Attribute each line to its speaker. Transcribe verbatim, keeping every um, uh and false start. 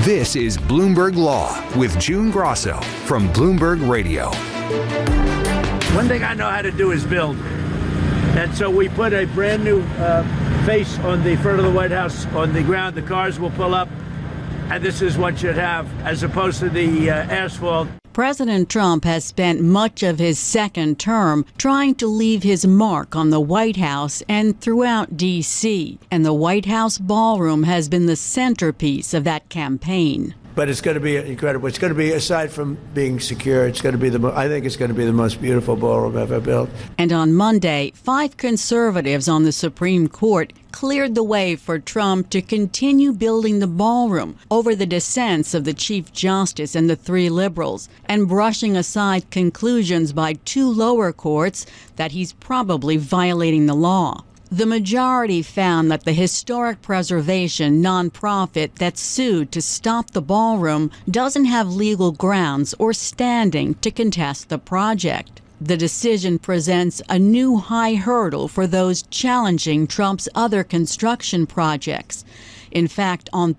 Speaker 1: This is Bloomberg Law with June Grosso from Bloomberg Radio.
Speaker 2: One thing I know how to do is build. And so we put a brand new uh, face on the front of the White House on the ground. The cars will pull up, and this is what you'd have as opposed to the uh, asphalt.
Speaker 3: President Trump has spent much of his second term trying to leave his mark on the White House and throughout D C, and the White House ballroom has been the centerpiece of that campaign.
Speaker 2: But it's going to be incredible. It's going to be, aside from being secure, it's going to be the, I think it's going to be the most beautiful ballroom ever built.
Speaker 3: And on Monday, five conservatives on the Supreme Court cleared the way for Trump to continue building the ballroom over the dissents of the Chief Justice and the three liberals, and brushing aside conclusions by two lower courts that he's probably violating the law. The majority found that the historic preservation nonprofit that sued to stop the ballroom doesn't have legal grounds or standing to contest the project. The decision presents a new high hurdle for those challenging Trump's other construction projects. In fact, on